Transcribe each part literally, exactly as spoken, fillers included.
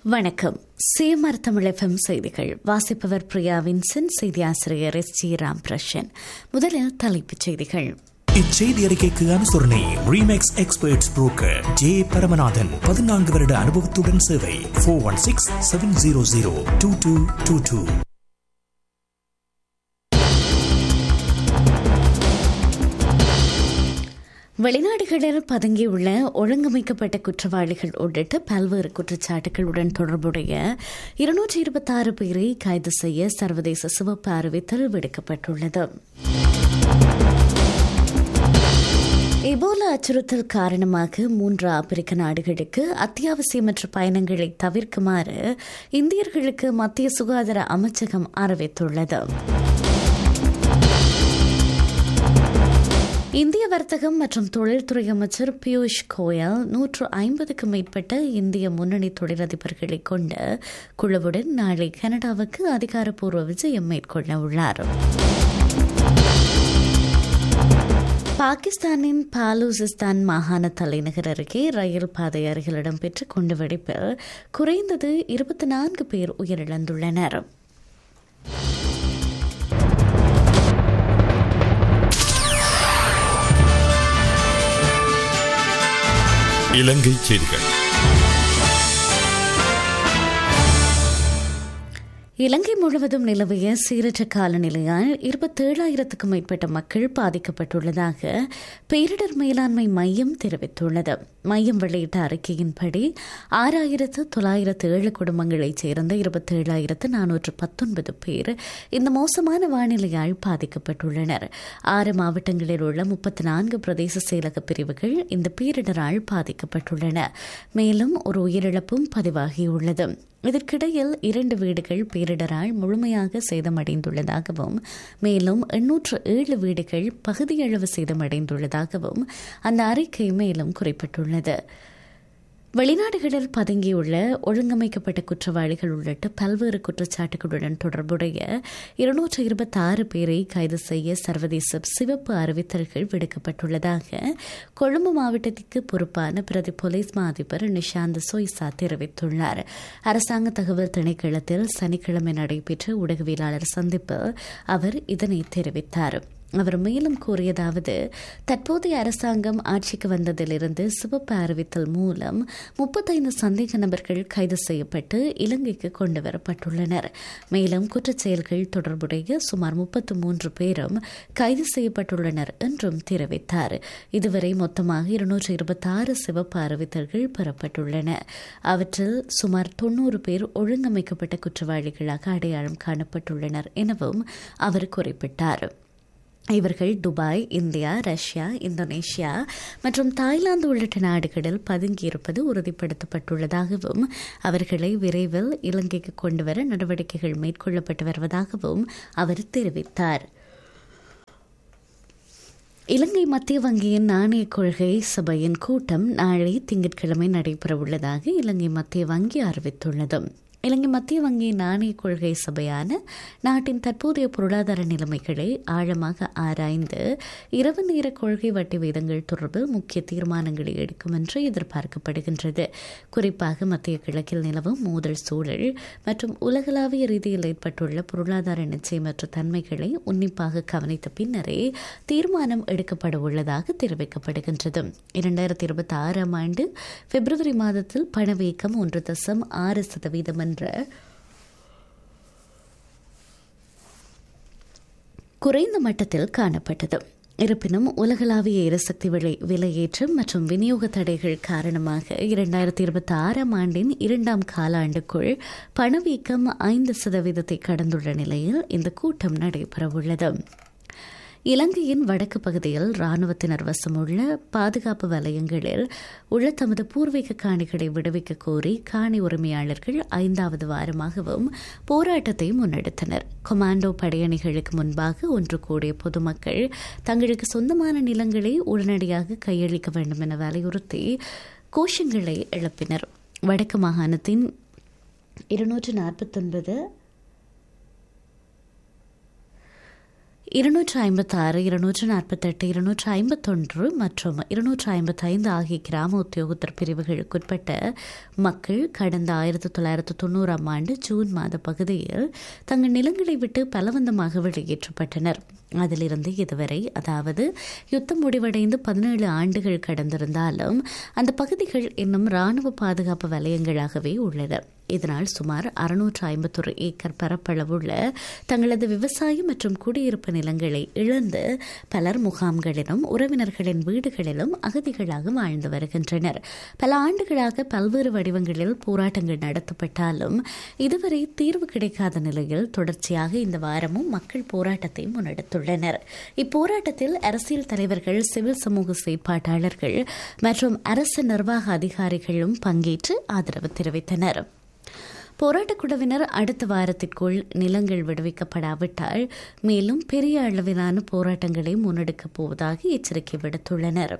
வணக்கம். சேமர் தமிழ் எஃப்எம் செய்திகள் வாசிப்பவர் பிரியா வின்சன். செய்தி ஆசிரியர் எஸ் ஜி ராம் பிரசன். முதலில் தலைப்புச் செய்திகள். இச்செய்தி அறிக்கைக்கு அனுசரணை remakes experts broker J Paramanathan. பதினான்கு வருட அனுபவத்துடன் சேவை. Four one six seven zero zero two two two two. வெளிநாடுகளில் பதுங்கியுள்ள ஒழுங்கமைக்கப்பட்ட குற்றவாளிகள் உள்ளிட்ட பல்வேறு குற்றச்சாட்டுகளுடன் தொடர்புடைய இருநூற்றி இருபத்தி ஆறு பேரை கைது செய்ய சர்வதேச சிவப்பு அறிவித்தல் விடுக்கப்பட்டுள்ளது. எபோலா அச்சுறுத்தல் காரணமாக மூன்று ஆப்பிரிக்க நாடுகளுக்கு அத்தியாவசியமற்ற பயணங்களை தவிர்க்குமாறு இந்தியர்களுக்கு மத்திய சுகாதார அமைச்சகம் அறிவித்துள்ளது. இந்திய வர்த்தகம் மற்றும் தொழில்துறை அமைச்சர் பியூஷ் கோயல் நூற்று ஐம்பதுக்கும் மேற்பட்ட இந்திய முன்னணி தொழிலதிபர்களை கொண்ட குழுவுடன் நாளை கனடாவுக்கு அதிகாரப்பூர்வ விஜயம் மேற்கொள்ள உள்ளார். பாகிஸ்தானின் பாலூசிஸ்தான் மாகாண தலைநகர் அருகே ரயில் பாதை அருகில் இடம்பெற்ற குண்டுவெடிப்பில் குறைந்தது இருபத்தி நான்கு பேர் உயிரிழந்துள்ளனர். இலங்கை செய்திகள். இலங்கை முழுவதும் நிலவிய சீரற்ற காலநிலையால் இருபத்தேழாயிரத்துக்கும் மேற்பட்ட மக்கள் பாதிக்கப்பட்டுள்ளதாக பேரிடர் மேலாண்மை மையம் தெரிவித்துள்ளது. மையம் வெளியிட்ட அறிக்கையின்படி ஆறாயிரத்து தொள்ளாயிரத்து ஏழு குடும்பங்களைச் சேர்ந்த இருபத்தேழாயிரத்து நானூற்று பத்தொன்பது பேர் இந்த மோசமான வானிலையால் பாதிக்கப்பட்டுள்ளனர். ஆறு மாவட்டங்களில் உள்ள முப்பத்தி நான்கு பிரதேச செயலக பிரிவுகள் இந்த பேரிடரால் பாதிக்கப்பட்டுள்ளன. மேலும் ஒரு உயிரிழப்பும் பதிவாகியுள்ளது. இதற்கிடையில் இரண்டு வீடுகள் பேரிடரால் முழுமையாக சேதமடைந்துள்ளதாகவும் மேலும் எண்ணூற்று ஏழு வீடுகள் பகுதியளவு சேதமடைந்துள்ளதாகவும் அந்த அறிக்கை மேலும் குறிப்பிட்டுள்ளது. வெளிநாடுகளில் பதுங்கியுள்ள ஒழுங்கமைக்கப்பட்ட குற்றவாளிகள் உள்ளிட்ட பல்வேறு குற்றச்சாட்டுகளுடன் தொடர்புடைய இருநூற்று இருபத்தி ஆறு பேரை கைது செய்ய சர்வதேச சிவப்பு அறிவித்தல்கள் விடுக்கப்பட்டுள்ளதாக கொழும்பு மாவட்டத்திற்கு பொறுப்பான பிரதி போலீஸ் மா அதிபர் நிஷாந்த் சொய்சா தெரிவித்துள்ளார். அரசாங்க தகவல் திணைக்களத்தில் சனிக்கிழமை நடைபெற்ற ஊடகவியலாளர் சந்திப்பில் அவர் இதனை தெரிவித்தார். அவர் மேலும் கூறியதாவது, தற்போதைய அரசாங்கம் ஆட்சிக்கு வந்ததிலிருந்து சிவப்பு அறிவித்தல் மூலம் முப்பத்தைந்து சந்தேக நபர்கள் கைது செய்யப்பட்டு இலங்கைக்கு கொண்டுவரப்பட்டுள்ளனர். மேலும் குற்றச்செயல்கள் தொடர்புடைய சுமார் முப்பத்து மூன்று பேரும் கைது செய்யப்பட்டுள்ளனர் என்றும் தெரிவித்தார். இதுவரை மொத்தமாக இருநூற்று இருபத்தி ஆறு சிவப்பு அறிவித்தல்கள் பெறப்பட்டுள்ளன. அவற்றில் சுமார் தொன்னூறு பேர் ஒழுங்கமைக்கப்பட்ட குற்றவாளிகளாக அடையாளம் காணப்பட்டுள்ளனர் எனவும் அவர் குறிப்பிட்டார். இவர்கள் துபாய், இந்தியா, ரஷ்யா, இந்தோனேஷியா மற்றும் தாய்லாந்து உள்ளிட்ட நாடுகளில் பதுங்கியிருப்பது உறுதிப்படுத்தப்பட்டுள்ளதாகவும் அவர்களை விரைவில் இலங்கைக்கு கொண்டுவர நடவடிக்கைகள் மேற்கொள்ளப்பட்டு வருவதாகவும் அவர் தெரிவித்தார். இலங்கை மத்திய வங்கியின் நாணய கொள்கை சபையின் கூட்டம் நாளை திங்கட்கிழமை நடைபெறவுள்ளதாக இலங்கை மத்திய வங்கி அறிவித்துள்ளது. இலங்கை மத்திய வங்கியின் நாணய கொள்கை சபையான நாட்டின் தற்போதைய பொருளாதார நிலைமைகளை ஆழமாக ஆராய்ந்து இரவு நேர கொள்கை வட்டி வீதங்கள் தொடர்பில் முக்கிய தீர்மானங்களை எடுக்கும் என்று எதிர்பார்க்கப்படுகின்றது. குறிப்பாக மத்திய கிழக்கில் நிலவும் மோதல் சூழல் மற்றும் உலகளாவிய ரீதியில் ஏற்பட்டுள்ள பொருளாதார நிச்சயமற்ற தன்மைகளை உன்னிப்பாக கவனித்த பின்னரே தீர்மானம் எடுக்கப்பட உள்ளதாக தெரிவிக்கப்படுகின்றது. இரண்டாயிரத்தி இருபத்தி ஆறாம் ஆண்டு பிப்ரவரி மாதத்தில் பணவீக்கம் ஒன்று தசம் ஆறு சதவீதம் என்ற குறைந்த மட்டத்தில் காணப்பட்டது. இருப்பினும் உலகளாவிய எரிசக்தி விலை விலையேற்றம் மற்றும் விநியோக தடைகள் காரணமாக இரண்டாயிரத்தி இருபத்தி ஆறாம் ஆண்டின் இரண்டாம் காலாண்டுக்குள் பணவீக்கம் ஐந்து சதவீதத்தை கடந்துள்ள நிலையில் இந்த கூட்டம் நடைபெறவுள்ளது. இலங்கையின் வடக்கு பகுதியில் ராணுவத்தினர் வசமுள்ள பாதுகாப்பு வலயங்களில் உள்ள தமது பூர்வீக காணிகளை விடுவிக்க கோரி காணி உரிமையாளர்கள் ஐந்தாவது வாரமாகவும் போராட்டத்தை முன்னெடுத்தனர். கொமாண்டோ படையணிகளுக்கு முன்பாக ஒன்று கூடிய பொதுமக்கள் தங்களுக்கு சொந்தமான நிலங்களை உடனடியாக கையளிக்க வேண்டும் என வலியுறுத்தி கோஷங்களை எழுப்பினர். வடக்கு மாகாணத்தின் இருநூற்று நாற்பத்தொன்பது இருநூற்று ஐம்பத்தாறு இருநூற்று நாற்பத்தெட்டு இருநூற்று ஐம்பத்தொன்று மற்றும் இருநூற்று ஐம்பத்தைந்து ஆகிய கிராம உத்தியோகத்தர் பிரிவுகளுக்குட்பட்ட மக்கள் கடந்த ஆயிரத்தி தொள்ளாயிரத்து தொன்னூறாம் ஆண்டு ஜூன் மாத பகுதியில் தங்கள் நிலங்களை விட்டு பலவந்தமாக வெளியேற்றப்பட்டனர். அதிலிருந்து இதுவரை, அதாவது யுத்தம் முடிவடைந்து பதினேழு ஆண்டுகள் கடந்திருந்தாலும் அந்த பகுதிகள் இன்னும் ராணுவ பாதுகாப்பு வலயங்களாகவே உள்ளன. இதனால் சுமார் அறுநூற்று ஐம்பத்தொரு ஏக்கர் பரப்பளவுள்ள தங்களது விவசாயம் மற்றும் குடியிருப்பு நிலங்களை இழந்து பலர் முகாம்களிலும் உறவினர்களின் வீடுகளிலும் அகதிகளாக வாழ்ந்து வருகின்றனர். பல ஆண்டுகளாக பல்வேறு வடிவங்களில் போராட்டங்கள் நடத்தப்பட்டாலும் இதுவரை தீர்வு கிடைக்காத நிலையில் தொடர்ச்சியாக இந்த வாரமும் மக்கள் போராட்டத்தை முன்னெடுத்துள்ளனர். இப்போராட்டத்தில் அரசியல் தலைவர்கள், சிவில் சமூக செயற்பாட்டாளர்கள் மற்றும் அரசு நிர்வாக அதிகாரிகளும் பங்கேற்று ஆதரவு தெரிவித்தனர். போராட்டக் குழுவினர் அடுத்த வாரத்திற்குள் நிலங்கள் விடுவிக்கப்படாவிட்டால் மேலும் பெரிய அளவிலான போராட்டங்களை முன்னெடுக்கப் போவதாக எச்சரிக்கை விடுத்துள்ளனர்.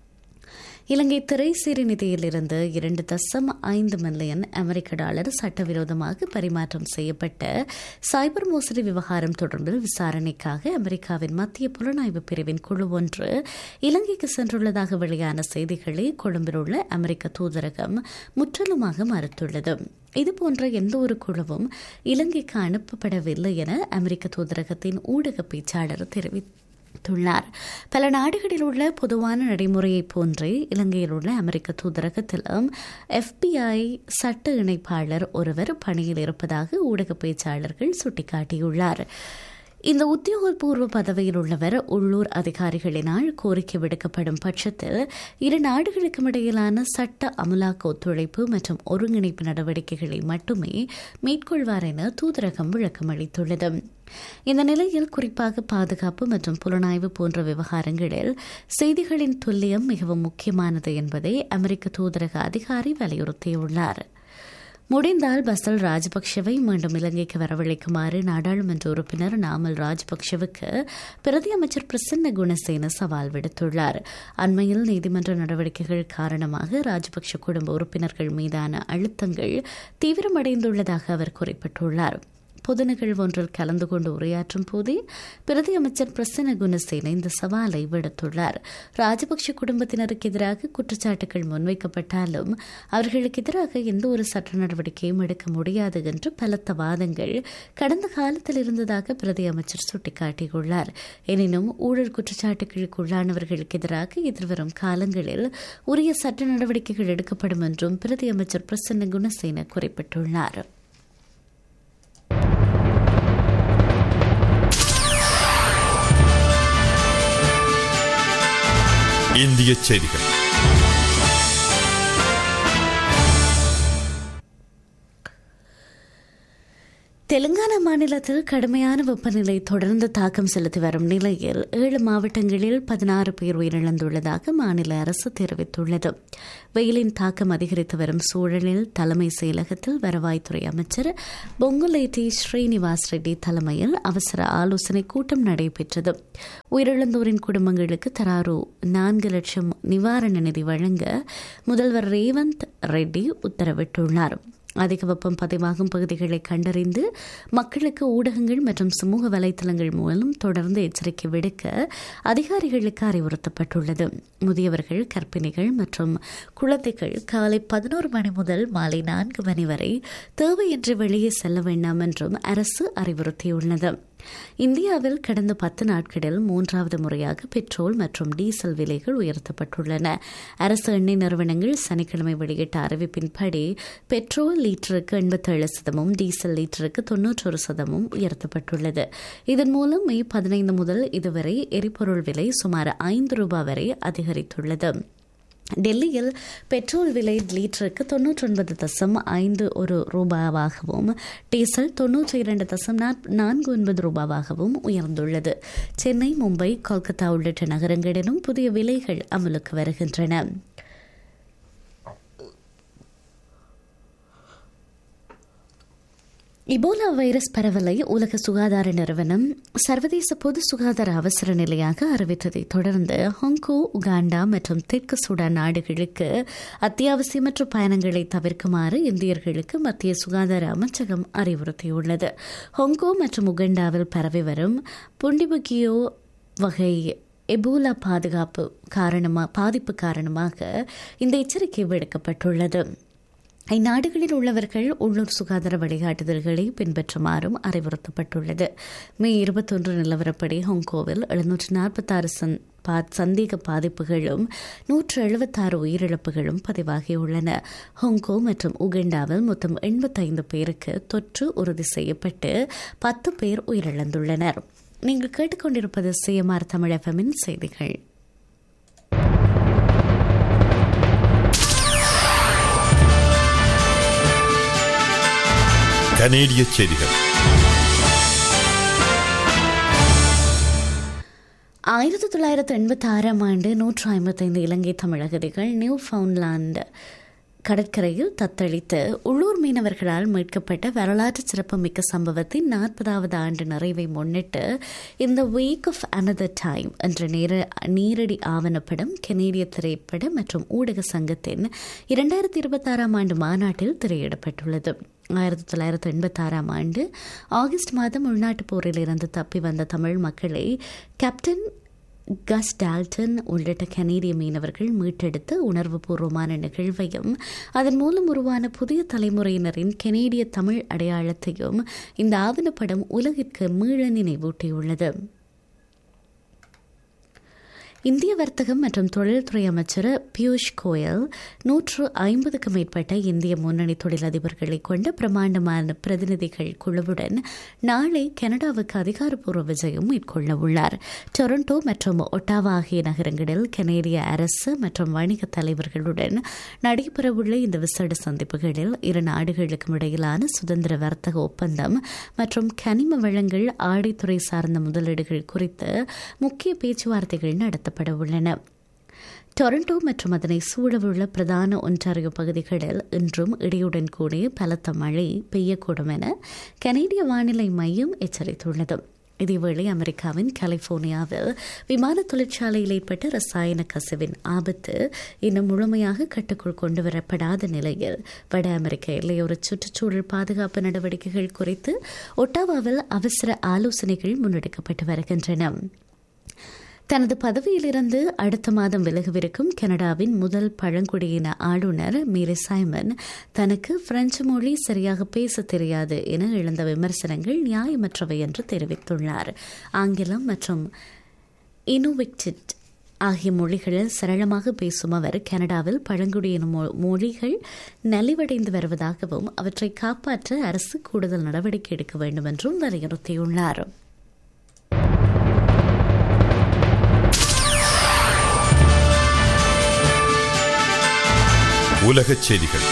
இலங்கை திரைசேரி நிதியிலிருந்து இரண்டு தசம் ஐந்து மில்லியன் அமெரிக்க டாலர் சட்டவிரோதமாக பரிமாற்றம் செய்யப்பட்ட சைபர் மோசடி விவகாரம் தொடர்பில் விசாரணைக்காக அமெரிக்காவின் மத்திய புலனாய்வு பிரிவின் குழு ஒன்று இலங்கைக்கு சென்றுள்ளதாக வெளியான செய்திகளை கொழும்பில் உள்ள அமெரிக்க தூதரகம் முற்றிலுமாக மறுத்துள்ளது. இதுபோன்ற எந்த ஒரு குழுவும் இலங்கைக்கு அனுப்பப்படவில்லை என அமெரிக்க தூதரகத்தின் ஊடக பேச்சாளர் தெரிவித்துள்ளார். பல நாடுகளில் உள்ள பொதுவான நடைமுறையை போன்றே இலங்கையில் உள்ள அமெரிக்க தூதரகத்திலும் எஃபிஐ சட்ட இணைப்பாளர் ஒருவர் பணியில் இருப்பதாக ஊடக பேச்சாளர்கள் சுட்டிக்காட்டியுள்ளார். இந்த உத்தியோகபூர்வ பதவியில் உள்ளவர் உள்ளூர் அதிகாரிகளினால் கோரிக்கை விடுக்கப்படும் பட்சத்தில் இரு நாடுகளுக்கும் இடையிலான சட்ட அமலாக்க ஒத்துழைப்பு மற்றும் ஒருங்கிணைப்பு நடவடிக்கைகளை மட்டுமே மேற்கொள்வார் என தூதரகம் விளக்கம் அளித்துள்ளது. இந்த நிலையில் குறிப்பாக பாதுகாப்பு மற்றும் புலனாய்வு போன்ற விவகாரங்களில் செய்திகளின் துல்லியம் மிகவும் முக்கியமானது என்பதை அமெரிக்க தூதரக அதிகாரி வலியுறுத்தியுள்ளார். முடிந்தால் பசல் ராஜபக்சவை மீண்டும் இலங்கைக்கு வரவழைக்குமாறு நாடாளுமன்ற உறுப்பினர் நாமல் ராஜபக்சவுக்கு பிரதி அமைச்சர் பிரசன்ன குணசேன சவால் விடுத்துள்ளார். அண்மையில் நீதிமன்ற நடவடிக்கைகள் காரணமாக ராஜபக்ச குடும்ப உறுப்பினர்கள் மீதான அழுத்தங்கள் தீவிரமடைந்துள்ளதாக அவர் குறிப்பிட்டுள்ளார். பொது நிகழ்வு ஒன்றில் கலந்து கொண்டு உரையாற்றும் போதே பிரதி அமைச்சர் பிரசன்ன குணசேன இந்த சவாலை விடுத்துள்ளார். ராஜபக்ச குடும்பத்தினருக்கு எதிராக குற்றச்சாட்டுகள் முன்வைக்கப்பட்டாலும் அவர்களுக்கு எதிராக எந்த ஒரு சட்ட நடவடிக்கையும் எடுக்க முடியாது என்று பலத்த வாதங்கள் கடந்த காலத்தில் இருந்ததாக பிரதி அமைச்சர் சுட்டிக்காட்டியுள்ளார். எனினும் ஊழல் குற்றச்சாட்டுகளுக்கு உள்ளானவர்களுக்கு எதிராக எதிர்வரும் காலங்களில் உரிய சட்ட நடவடிக்கைகள் எடுக்கப்படும் என்றும் பிரதி அமைச்சர் பிரசன்ன குணசேன குறிப்பிட்டுள்ளார். இந்திய செய்திகள். தெலுங்கானா மாநிலத்தில் கடுமையான வெப்பநிலை தொடர்ந்து தாக்கம் செலுத்தி வரும் நிலையில் ஏழு மாவட்டங்களில் பதினாறு பேர் உயிரிழந்துள்ளதாக மாநில அரசு தெரிவித்துள்ளது. வெயிலின் தாக்கம் அதிகரித்து வரும் சூழலில் தலைமை செயலகத்தில் வருவாய்த்துறை அமைச்சர் பொங்குலேட்டி ஸ்ரீனிவாஸ் ரெட்டி தலைமையில் அவசர ஆலோசனை கூட்டம் நடைபெற்றது. உயிரிழந்தோரின் குடும்பங்களுக்கு தராரு நான்கு லட்சம் நிவாரண நிதி வழங்க முதல்வர் ரேவந்த் ரெட்டி உத்தரவிட்டுள்ளார். அதிக வெப்பம் பதிவாகும் பகுதிகளை கண்டறிந்து மக்களுக்கு ஊடகங்கள் மற்றும் சமூக வலைதளங்கள் மூலம் தொடர்ந்து எச்சரிக்கை விடுக்க அதிகாரிகளுக்கு அறிவுறுத்தப்பட்டுள்ளது. முதியவர்கள், கர்ப்பிணிகள் மற்றும் குழந்தைகள் காலை பதினோரு மணி முதல் மாலை நான்கு மணி வரை தேவையின்றி வெளியே செல்ல வேண்டாம் என்றும் அரசு அறிவுறுத்தியுள்ளது. இந்தியாவில் கடந்த பத்து நாட்களில் மூன்றாவது முறையாக பெட்ரோல் மற்றும் டீசல் விலைகள் உயர்த்தப்பட்டுள்ளன. அரசு எண்ணெய் நிறுவனங்கள் சனிக்கிழமை வெளியிட்ட அறிவிப்பின்படி பெட்ரோல் லீட்டருக்கு எண்பத்தேழு சதமும் டீசல் லீட்டருக்கு தொன்னூற்றொரு சதமும் உயர்த்தப்பட்டுள்ளது. இதன் மூலம் மே பதினைந்து முதல் இதுவரை எரிபொருள் விலை சுமார் ஐந்து ரூபாய் வரை அதிகரித்துள்ளது. டெல்லியில் பெட்ரோல் விலை லீட்டருக்கு தொன்னூற்றி ஒன்பது தசம் ஐந்து ஒரு ரூபாவாகவும் டீசல் தொன்னூற்றி இரண்டு தசம் நான்கு ஒன்பது ரூபாவாகவும் உயர்ந்துள்ளது. சென்னை, மும்பை, கொல்கத்தா உள்ளிட்ட நகரங்களிலும் புதிய விலைகள் அமலுக்கு வருகின்றன. இபோலா வைரஸ் பரவலை உலக சுகாதார நிறுவனம் சர்வதேச பொது சுகாதார அவசர நிலையாக அறிவித்ததை தொடர்ந்து ஹாங்கோ, உகாண்டா மற்றும் தெற்கு சூடான் நாடுகளுக்கு அத்தியாவசியமற்ற பயணங்களை தவிர்க்குமாறு இந்தியர்களுக்கு மத்திய சுகாதார அமைச்சகம் அறிவுறுத்தியுள்ளது. ஹாங்கோ மற்றும் உகாண்டாவில் பரவி வரும் புண்டிபுகியோ வகை எபோலா பாதுகாப்பு காரணமா பாதிப்பு காரணமாக இந்த எச்சரிக்கை விடுக்கப்பட்டுள்ளது. இந்நாடுகளில் உள்ளவர்கள் உள்ளூர் சுகாதார வழிகாட்டுதல்களை பின்பற்றுமாறும் அறிவுறுத்தப்பட்டுள்ளது. மே இருபத்தொன்று நிலவரப்படி ஹாங்கோவில் எழுநூற்று நாற்பத்தாறு சந்தேக பாதிப்புகளும் நூற்று எழுபத்தாறு உயிரிழப்புகளும் பதிவாகியுள்ளன. ஹாங்கோ மற்றும் உகாண்டாவில் மொத்தம் எண்பத்தைந்து பேருக்கு தொற்று உறுதி செய்யப்பட்டு பத்து பேர் உயிரிழந்துள்ளனர். நீங்கள் கேட்டுக்கொண்டிருப்பது சிஎம்ஆர் தமிழ் எஃப்எம்மின் செய்திகள். கனேடிய செய்திகள். ஆயிரத்தி தொள்ளாயிரத்தி எண்பத்தி ஆறாம் ஆண்டு நூற்று ஐம்பத்தைந்து இலங்கை தமிழகதிகள் நியூ ஃபவுண்ட்லாந்து கடற்கரையில் தத்தளித்து உள்ளூர் மீனவர்களால் மீட்கப்பட்ட வரலாற்று சிறப்புமிக்க சம்பவத்தின் நாற்பதாவது ஆண்டு நிறைவை முன்னிட்டு இந்த வீக் ஆஃப் அனதர் டைம் என்ற நேரடி ஆவணப்படம் கனேடிய திரைப்பட மற்றும் ஊடக சங்கத்தின் இரண்டாயிரத்தி இருபத்தி ஆறாம் ஆண்டு மாநாட்டில் திரையிடப்பட்டுள்ளது. ஆயிரத்தி தொள்ளாயிரத்தி எண்பத்தி ஆறாம் ஆண்டு ஆகஸ்ட் மாதம் உள்நாட்டுப் போரில் இருந்து தப்பி வந்த தமிழ் மக்களை கேப்டன் கஸ் டால்டன் உள்ளிட்ட கனேடிய மீனவர்கள் மீட்டெடுத்த உணர்வுபூர்வமான நிகழ்வையும் அதன் மூலம் உருவான புதிய தலைமுறையினரின் கனேடிய தமிழ் அடையாளத்தையும் இந்த ஆவணப்படம் உலகிற்கு மீள நினைவூட்டியுள்ளது. இந்திய வர்த்தகம் மற்றும் தொழில்துறை அமைச்சர் பியூஷ் கோயல் நூற்று ஐம்பதுக்கும் மேற்பட்ட இந்திய முன்னணி தொழிலதிபர்களை கொண்ட பிரமாண்டமான பிரதிநிதிகள் குழுவுடன் நாளை கனடாவுக்கு அதிகாரப்பூர்வ விஜயம் மேற்கொள்ள உள்ளார். டொரண்டோ மற்றும் ஒட்டாவா ஆகிய நகரங்களில் கனேடிய அரசு மற்றும் வணிக தலைவர்களுடன் நடைபெறவுள்ள இந்த விசேட சந்திப்புகளில் இரு நாடுகளுக்கும் இடையிலான சுதந்திர வர்த்தக ஒப்பந்தம் மற்றும் கனிம வளங்கள் ஆடைத்துறை சார்ந்த முதலீடுகள் குறித்து முக்கிய பேச்சுவார்த்தைகள் நடத்த உள்ளன. டொரண்டோ மற்றும் அதனை சூழவுள்ள பிரதான ஒன்டாரியோ பகுதிகளில் இன்றும் இடியுடன் கூடிய பலத்த மழை பெய்யக்கூடும் என கனேடிய வானிலை மையம் எச்சரித்துள்ளது. இதேவேளை அமெரிக்காவின் கலிபோர்னியாவில் விமான தொழிற்சாலையில் ஏற்பட்ட ரசாயன கசிவின் ஆபத்து இன்னும் முழுமையாக கட்டுக்குள் கொண்டுவரப்படாத நிலையில் வட அமெரிக்க எல்லையோர சுற்றுச்சூழல் பாதுகாப்பு நடவடிக்கைகள் குறித்து ஒட்டாவாவில் அவசர ஆலோசனைகள் முன்னெடுக்கப்பட்டு வருகின்றன. தனது பதவியிலிருந்து அடுத்த மாதம் விலகவிருக்கும் கனடாவின் முதல் பழங்குடியின ஆளுநர் மேரி சைமன் தனக்கு பிரெஞ்சு மொழி சரியாக பேச தெரியாது என எழுந்த விமர்சனங்கள் நியாயமற்றவை என்று தெரிவித்துள்ளார். ஆங்கிலம் மற்றும் இனுவிக்டிட் ஆகிய மொழிகளில் சரளமாக பேசும் அவர் கனடாவில் பழங்குடியின மொழிகள் நலிவடைந்து வருவதாகவும் அவற்றை காப்பாற்ற அரசு கூடுதல் நடவடிக்கை எடுக்க வேண்டும் என்றும் வலியுறுத்தியுள்ளார். உலகச் செய்திகள்.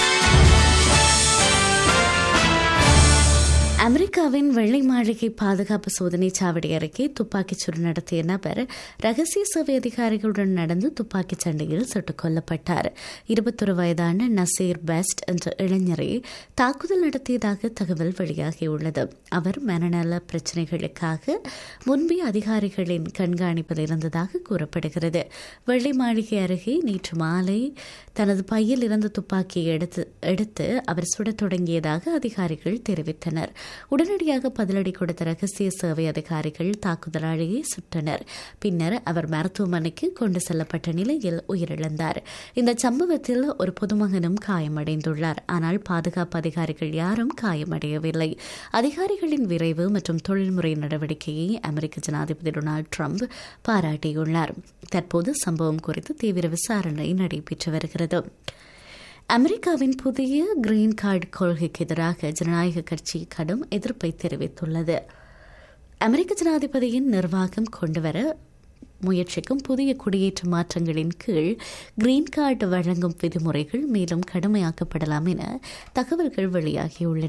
அமெரிக்காவின் வெள்ளை மாளிகை பாதுகாப்பு சோதனை சாவடி அருகே துப்பாக்கிச் சூடு நடத்திய நபர் ரகசிய சேவை அதிகாரிகளுடன் நடந்து துப்பாக்கிச் சண்டையில் சுட்டுக் கொல்லப்பட்டார். இருபத்தொரு வயதான நசீர் பெஸ்ட் என்ற இளைஞரை தாக்குதல் நடத்தியதாக தகவல் வெளியாகியுள்ளது. அவர் மனநல பிரச்சினைகளுக்காக முன்பே அதிகாரிகளின் கண்காணிப்பில் இருந்ததாக கூறப்படுகிறது. வெள்ளை மாளிகை அருகே நேற்று மாலை தனது பையில் இருந்த துப்பாக்கியை எடுத்து எடுத்து அவர் சுடத் தொடங்கியதாக அதிகாரிகள் தெரிவித்தனர். உடனடியாக பதிலடி கொடுத்த ரகசிய சேவை அதிகாரிகள் தாக்குதலாளியை சுட்டனர். பின்னர் அவர் மருத்துவமனைக்கு கொண்டு செல்லப்பட்ட நிலையில் உயிரிழந்தார். இந்த சம்பவத்தில் ஒரு பொதுமகனும் காயமடைந்துள்ளார். ஆனால் பாதுகாப்பு அதிகாரிகள் யாரும் காயமடையவில்லை. அதிகாரிகளின் விரைவு மற்றும் தொழில்முறை நடவடிக்கையை அமெரிக்க ஜனாதிபதி டொனால்டு டிரம்ப் பாராட்டியுள்ளார். தற்போது சம்பவம் குறித்து தீவிர விசாரணை நடைபெற்று வருகிறது. அமெரிக்காவின் புதிய கிரீன் கார்டு கொள்கைக்கு எதிராக ஜனநாயக கட்சி கடும் எதிர்ப்பை தெரிவித்துள்ளது. அமெரிக்க ஜனாதிபதியின் நிர்வாகம் கொண்டுவர முயற்சிக்கும் புதிய குடியேற்ற மாற்றங்களின் கீழ் கிரீன் கார்டு வழங்கும் விதிமுறைகள் மேலும் கடுமையாக்கப்படலாம் என தகவல்கள் வெளியாகியுள்ளன.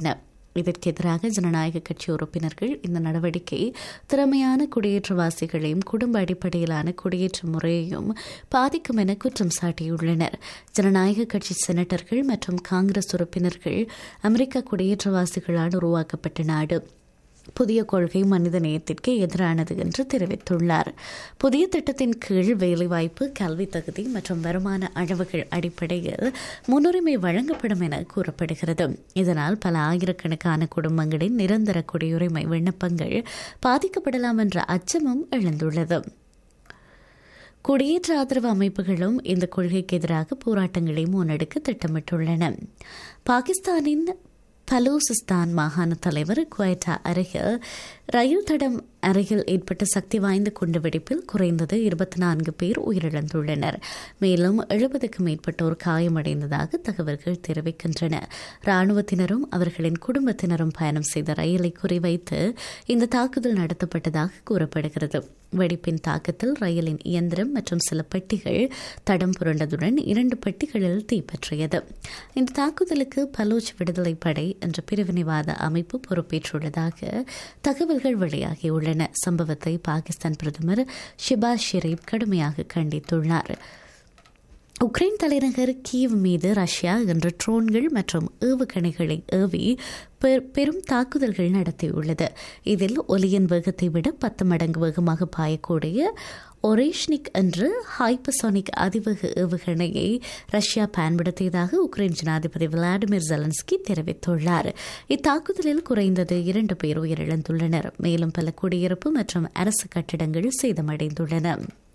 இதற்கு எதிராக ஜனநாயக கட்சி உறுப்பினர்கள் இந்த நடவடிக்கை திறமையான குடியேற்றவாசிகளையும் குடும்ப அடிப்படையிலான குடியேற்ற முறையையும் பாதிக்கும் என குற்றம் சாட்டியுள்ளனர். ஜனநாயக கட்சி செனட்டர்கள் மற்றும் காங்கிரஸ் உறுப்பினர்கள் அமெரிக்க குடியேற்றவாசிகளால் உருவாக்கப்பட்ட நாடு, புதிய கொள்கை மனித நேயத்திற்கு எதிரானது என்று தெரிவித்துள்ளார். புதிய திட்டத்தின் கீழ் வேலைவாய்ப்பு, கல்வி தகுதி மற்றும் வருமான அளவுகள் அடிப்படையில் முன்னுரிமை வழங்கப்படும் என கூறப்படுகிறது. இதனால் பல ஆயிரக்கணக்கான குடும்பங்களின் நிரந்தர குடியுரிமை விண்ணப்பங்கள் பாதிக்கப்படலாம் என்ற அச்சமும் எழுந்துள்ளது. குடியேற்ற ஆதரவு அமைப்புகளும் இந்த கொள்கைக்கு எதிராக போராட்டங்களை முன்னெடுக்க திட்டமிட்டுள்ளன. பாகிஸ்தானின் பலூசிஸ்தான் மாகாண தலைவர் குவைட்டா அருகில் ரயில் தடம் அருகில் ஏற்பட்ட சக்தி வாய்ந்த குண்டுவெடிப்பில் குறைந்தது இருபத்தி நான்கு பேர் உயிரிழந்துள்ளனர். மேலும் எழுபதுக்கும் மேற்பட்டோர் காயமடைந்ததாக தகவல்கள் தெரிவிக்கின்றன. ராணுவத்தினரும் அவர்களின் குடும்பத்தினரும் பயணம் செய்த ரயிலை குறிவைத்து இந்த தாக்குதல் நடத்தப்பட்டதாக கூறப்படுகிறது. வெடிப்பின் தாக்கத்தில் ரயிலின் இயந்திரம் மற்றும் சில பெட்டிகள் தடம் புரண்டதுடன் இரண்டு பெட்டிகளில் தீப்பற்றியது. இந்த தாக்குதலுக்கு பலூச் விடுதலை படை என்ற பிரிவினைவாத அமைப்பு பொறுப்பேற்றுள்ளதாக தகவல்கள் வெளியாகியுள்ளன. சம்பவத்தை பாகிஸ்தான் பிரதமர் ஷிபாஸ் ஷெரீப் கடுமையாக கண்டித்துள்ளார். உக்ரைன் தலைநகர் கீவ் மீது ரஷ்யா இன்று ட்ரோன்கள் மற்றும் ஏவுகணைகளை ஏவி பெரும் தாக்குதல்கள் நடத்தியுள்ளது. இதில் ஒலியின் வேகத்தை விட பத்து மடங்கு வேகமாக பாயக்கூடிய ஒரேஷ்னிக் என்ற ஹைப்பர்சோனிக் அதிவேக ஏவுகணையை ரஷ்யா பயன்படுத்தியதாக உக்ரைன் ஜனாதிபதி விளாடிமிர் ஜெலன்ஸ்கி தெரிவித்துள்ளார். இத்தாக்குதலில் குறைந்தது இரண்டு பேர் உயிரிழந்துள்ளனர். மேலும் பல குடியிருப்பு மற்றும் அரசு கட்டிடங்கள் சேதமடைந்துள்ளன.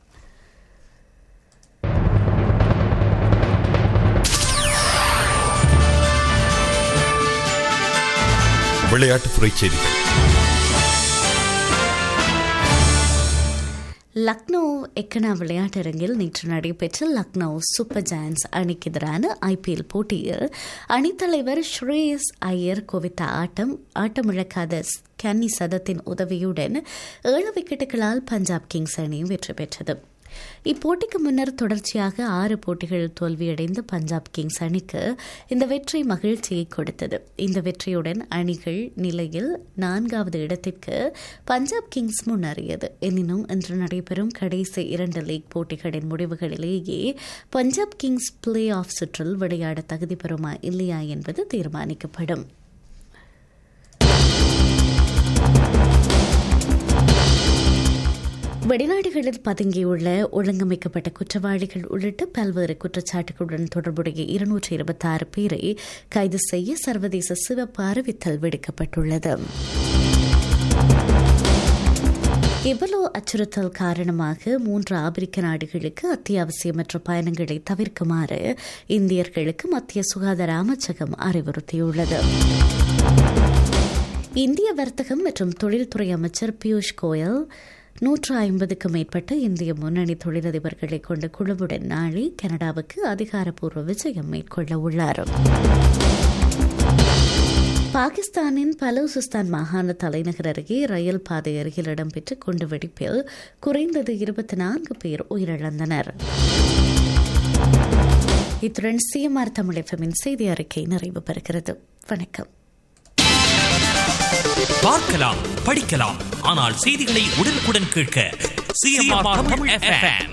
விளையாட்டுத்துறை செய்திகள். லக்னோ எக்கனா விளையாட்டரங்கில் நேற்று நடைபெற்ற லக்னோ சூப்பர் ஜாயன்ட்ஸ் அணிக்கு எதிரான ஐபிஎல் போட்டியில் அணித்தலைவர் ஸ்ரேயஸ் ஐயர் குவித்த ஆட்டம் ஆட்டமிழக்காத கன்னி சதத்தின் உதவியுடன் ஏழு விக்கெட்டுகளால் பஞ்சாப் கிங்ஸ் அணி வெற்றி பெற்றது. இப்போட்டிக்கு முன்னர் தொடர்ச்சியாக ஆறு போட்டிகளில் தோல்வியடைந்த பஞ்சாப் கிங்ஸ் அணிக்கு இந்த வெற்றி மகிழ்ச்சியை கொடுத்தது. இந்த வெற்றியுடன் அணிகள் நிலையில் நான்காவது இடத்திற்கு பஞ்சாப் கிங்ஸ் முன்னேறியது. எனினும் இன்று நடைபெறும் கடைசி இரண்டு லீக் போட்டிகளின் முடிவுகளிலேயே பஞ்சாப் கிங்ஸ் பிளே ஆஃப் சுற்றில் விளையாட தகுதி பெறுமா இல்லையா என்பது தீர்மானிக்கப்படும். வெளிநாடுகளில் பதுங்கியுள்ள ஒழுங்கமைக்கப்பட்ட குற்றவாளிகள் உள்ளிட்ட பல்வேறு குற்றச்சாட்டுகளுடன் தொடர்புடைய இருநூற்றி இருபத்தி ஆறு பேரை கைது செய்ய சர்வதேச சிவப்பு அறிவித்தல் விடுக்கப்பட்டுள்ளது. எபோலா அச்சுறுத்தல் காரணமாக மூன்று ஆப்பிரிக்க நாடுகளுக்கு அத்தியாவசியமற்ற பயணங்களை தவிர்க்குமாறு இந்தியர்களுக்கு மத்திய சுகாதார அமைச்சகம் அறிவுறுத்தியுள்ளது. இந்திய வர்த்தகம் மற்றும் தொழில்துறை அமைச்சர் பியூஷ் கோயல் நூற்று ஐம்பதுக்கும் மேற்பட்ட இந்திய முன்னணி தொழிலதிபர்களை கொண்ட குழுவுடன் நாளை கனடாவுக்கு அதிகாரப்பூர்வ விஜயம் மேற்கொள்ள உள்ளார். பாகிஸ்தானின் பலூசிஸ்தான் மாகாண தலைநகர் அருகே ரயில் பாதை அருகில் இடம்பெற்ற குண்டுவெடிப்பில் குறைந்தது இருபத்தி நான்கு பேர் உயிரிழந்தனர். இத்துடன் சிஎம்ஆர் தமிழ் எஃப்எம்மின் செய்தி அறிக்கை நிறைவு பெறுகிறது. வணக்கம். பார்க்கலாம், படிக்கலாம், ஆனால் செய்திகளை உடனுக்குடன் கேட்க சிஎம்ஆர் தமிழ் எஃப்எம்.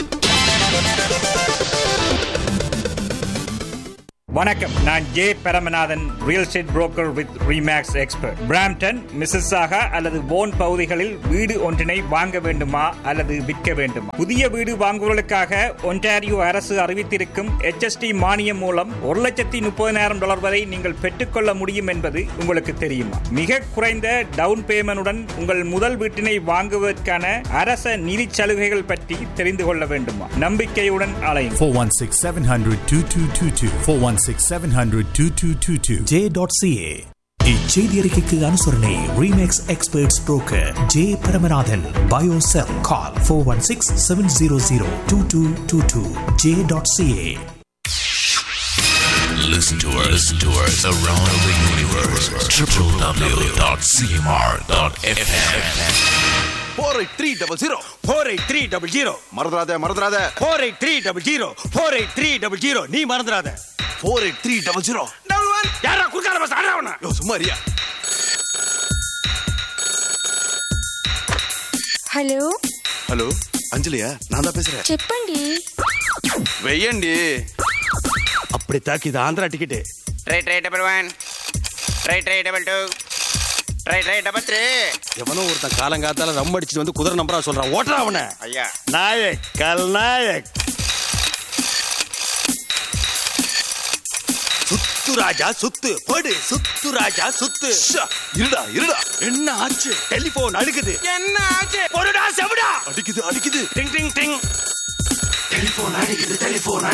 வணக்கம், நான் J Paramanathan, real estate broker with remakes expert. Brampton, Mississauga அல்லது போன் பகுதிகளில் வீடு ஒன்றினை வாங்க வேண்டுமா அல்லது விற்க வேண்டுமா? புதிய வீடு வாங்குவதற்காக ஒன்டாரியோ அரசு அறிவித்திருக்கும் எச் எஸ் டி மானியம் மூலம் ஒரு லட்சத்தி முப்பதினாயிரம் டாலர் வரை நீங்கள் பெற்றுக்கொள்ள முடியும் என்பது உங்களுக்கு தெரியுமா? மிக குறைந்த டவுன் பேமெண்டுடன் உங்கள் முதல் வீட்டினை வாங்குவதற்கான அரச நிதி சலுகைகள் பற்றி தெரிந்து கொள்ள வேண்டுமா? நம்பிக்கையுடன் அலையுங்கள். four one six seven hundred twenty-two twenty-two four one six seven hundred twenty-two twenty-two J dot CA. இச்செய்தி அறிக்கைக்கு அனுசரணை remakes experts broker J Paramanathan. Biocell call four one six seven zero zero two two two two. J dot CA. Listen to us, listen to us around the universe. w w w dot c m r dot f m. four eight three zero zero four eight three zero zero மறந்துடாத மறந்துடாத four eight three zero zero four eight three zero zero நீ மறந்துடாத four eight three zero zero double one யாரா குறுக்கால bus ஆடுறவனா யோ சும்மா Riya hello hello అంజలియా நான் தான் பேசுறேன். చెప్పండి. వెయ్యండి. அப்படி தாக்கி இது Andhra ticket. Try try double one try try double two try try double three. எவனோ ஒருத்தன் காலங்காத்தால ரம் அடிச்சுட்டு வந்து குதிரை நம்பரா சொல்றான். ஓட்டுறா அவனை. ஐயா நாயக் கல்நாயக். சுத்து ராஜா சுத்து போடு. சுத்து ராஜா சுத்து. இருடா இருடா. என்ன ஆச்சு? டெலிபோன் அடிக்குது. என்ன ஆச்சு? போடுடா செவடா. அடிக்குது அடிக்குது. டிங் டிங் டிங். டெலிபோன் அடிக்குது. டெலிபோன்